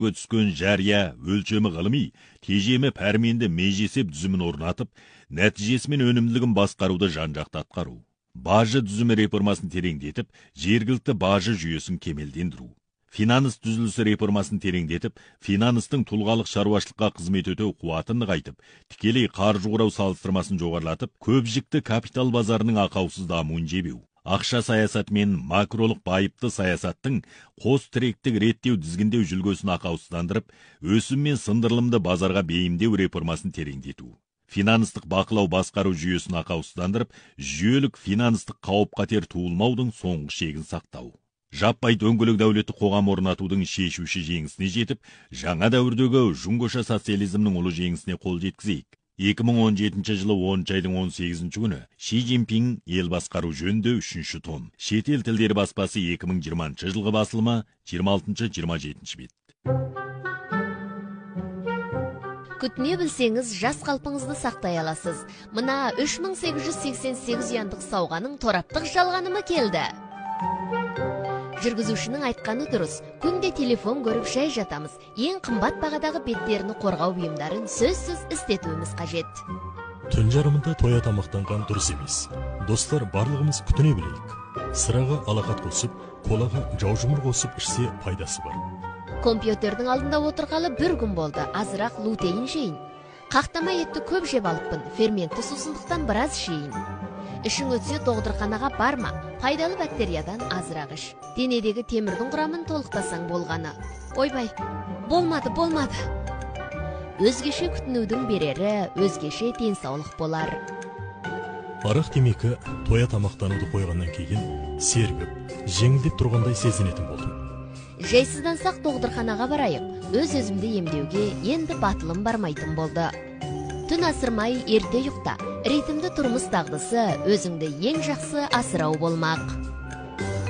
көпшілікке түскен жария, өлчемі ғылыми, тежемі пәрменді межесеп дүзімін орнатып, нәтижесімен өнімділігін басқаруды жан-жақты атқару. Бажы дүзімі реформасын тереңдетіп, жергілікті бажы жүйесін кемелдендіру. Финанс түзілісі реформасын тереңдетіп, финанстың тұлғалық шаруашылыққа қызмет өтеу қуатын нығайтып, тікелей қаржы құрау салыстырмасын жоғарлатып, көпжікті капитал базарының ақаусыз дамуын жебеу. Ақша саясаты мен макролық байыпты саясаттың қос тіректік реттеу дізгіндеу жүлгесін ақаусыздандырып, өсім мен сындырылымды базарға бейімдеу реформасын тереңдету. Финанстық бақылау басқару жүйесін ақаусыздандырып, жүйелік финанстық қауіп-қатер туылмаудың соңғы шегін сақтау. Жаппай дөңгелек дәулетті қоғам орнатудың шешуші жеңісіне жетіп, жаңа дәуірдегі жүңгіша социализмнің ұлы жеңісіне қол жеткізейік. 2017 жылы 10 айдың 18 күні Ши Цзиньпин ел басқару жөнінде 3-ші том. Шетел тілдері баспасы 2020 жылғы басылымы 26-27 бет. Күтіне білсеңіз, жас қалпыңызды сақтай аласыз. Мына 3888 ұяндық сауғаның тораптық жалғанымы келді. Жүргізушінің айтқаны дұрыс. Күнде телефон көріп жай жатамыз. Ең қымбат бағадағы беттеріні қорғау бұйымдарын сөзсіз істетуіміз қажет. Түн жарымында тоя тамақтанған дұрыс емес. Достар, барлығымыз күтіне білейік. Сыраға алақат қосып, колаға жаужұмыр қосып ішсе пайдасы бар. Компьютердің алдында отырғалы бір күн болды. Азырақ лутейін жейін. Қақтама етті көп жеп алыппын. Ферментті сусындықтан біраз ішейін. Ішің өтсе доғдырханаға барма, пайдалы бактериядан азырақ іш. Денедегі темірдің құрамын толықтасаң болғаны. Ойбай, болмады. Өзгеше күтінудің берері, өзгеше денсаулық болар. Арақ темекі тоя тамақтануды қойғаннан кейін сергіп, жеңілдеп тұрғандай сезінетін болдым. Жайсыздансақ доғдырханаға барайық. Өз-өзімді емдеуге енді батылым бармайтын болды. Түн асырмай ерте ұйықта. Ритмді тұрмыс дағдысы өзіңді ең жақсы асырау болмақ.